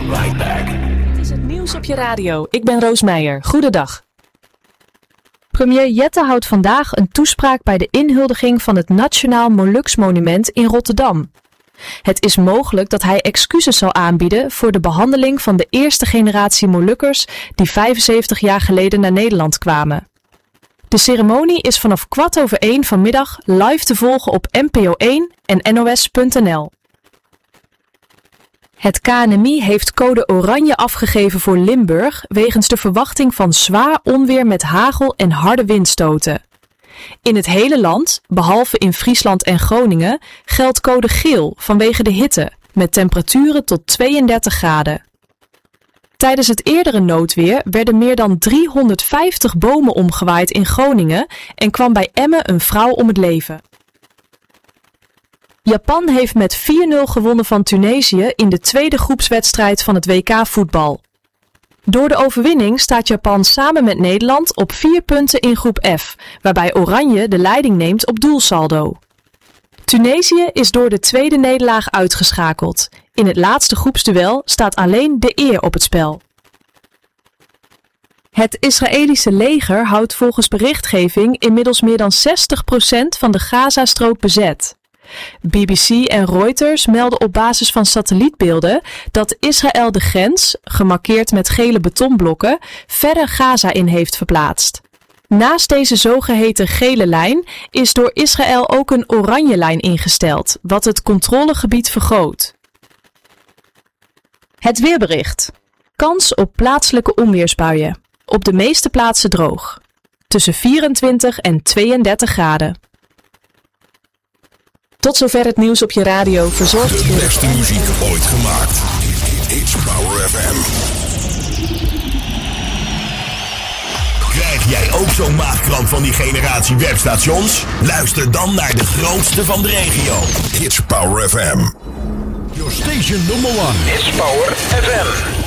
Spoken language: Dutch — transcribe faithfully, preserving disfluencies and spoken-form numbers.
right back. Dit is het nieuws op je radio. Ik ben Roos Meijer. Goedendag. Premier Jette houdt vandaag een toespraak bij de inhuldiging van het Nationaal Moluksmonument in Rotterdam. Het is mogelijk dat hij excuses zal aanbieden voor de behandeling van de eerste generatie Molukkers die vijfenzeventig jaar geleden naar Nederland kwamen. De ceremonie is vanaf kwart over één vanmiddag live te volgen op N P O één en N O S punt N L. Het K N M I heeft code oranje afgegeven voor Limburg wegens de verwachting van zwaar onweer met hagel en harde windstoten. In het hele land, behalve in Friesland en Groningen, geldt code geel vanwege de hitte, met temperaturen tot tweeëndertig graden. Tijdens het eerdere noodweer werden meer dan driehonderdvijftig bomen omgewaaid in Groningen en kwam bij Emmen een vrouw om het leven. Japan heeft met vier nul gewonnen van Tunesië in de tweede groepswedstrijd van het W K voetbal. Door de overwinning staat Japan samen met Nederland op vier punten in groep F, waarbij Oranje de leiding neemt op doelsaldo. Tunesië is door de tweede nederlaag uitgeschakeld. In het laatste groepsduel staat alleen de eer op het spel. Het Israëlische leger houdt volgens berichtgeving inmiddels meer dan zestig procent van de Gazastrook bezet. B B C en Reuters melden op basis van satellietbeelden dat Israël de grens, gemarkeerd met gele betonblokken, verder Gaza in heeft verplaatst. Naast deze zogeheten gele lijn is door Israël ook een oranje lijn ingesteld, wat het controlegebied vergroot. Het weerbericht. Kans op plaatselijke onweersbuien. Op de meeste plaatsen droog. Tussen vierentwintig en tweeëndertig graden. Tot zover het nieuws op je radio, verzorgd. De beste muziek ooit gemaakt. It's Power F M. Krijg jij ook zo'n maagkramp van die generatie webstations? Luister dan naar de grootste van de regio. It's Power F M. Your station number one. It's Power F M.